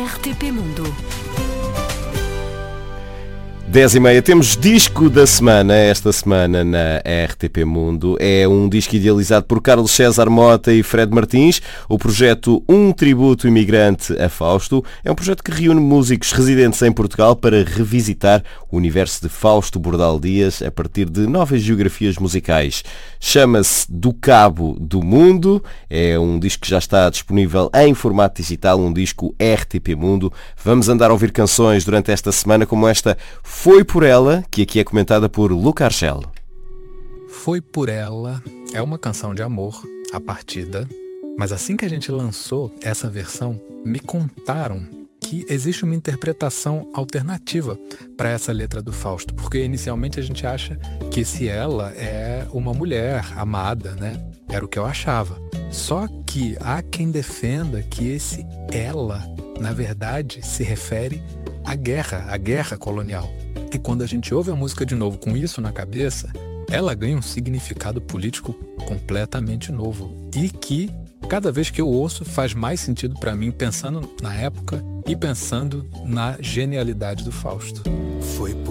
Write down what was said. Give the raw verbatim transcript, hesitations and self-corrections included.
R T P Mundo. dez e meia, temos disco da semana, esta semana na R T P Mundo. É um disco idealizado por Carlos César Mota e Fred Martins. O projeto Um Tributo Imigrante a Fausto é um projeto que reúne músicos residentes em Portugal para revisitar o universo de Fausto Bordal Dias a partir de novas geografias musicais. Chama-se Do Cabo do Mundo. É um disco que já está disponível em formato digital, um disco R T P Mundo. Vamos andar a ouvir canções durante esta semana como esta Foi Por Ela, que aqui é comentada por Luca Arcel. Foi Por Ela é uma canção de amor, a partida, mas assim que a gente lançou essa versão, me contaram que existe uma interpretação alternativa para essa letra do Fausto, porque inicialmente a gente acha que esse ela é uma mulher amada, né? Era o que eu achava. Só que há quem defenda que esse ela, na verdade, se refere à guerra, à guerra colonial. E quando a gente ouve a música de novo com isso na cabeça, ela ganha um significado político completamente novo. E que, cada vez que eu ouço, faz mais sentido para mim, pensando na época e pensando na genialidade do Fausto. Foi